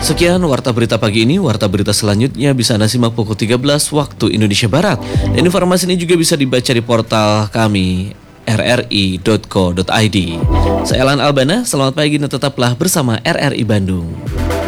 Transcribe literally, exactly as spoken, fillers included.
Sekian Warta Berita pagi ini. Warta Berita selanjutnya bisa Anda simak pukul tiga belas waktu Indonesia Barat. Dan informasi ini juga bisa dibaca di portal kami r r i dot co dot i d. Saya Alan Albana, selamat pagi dan tetaplah bersama R R I Bandung.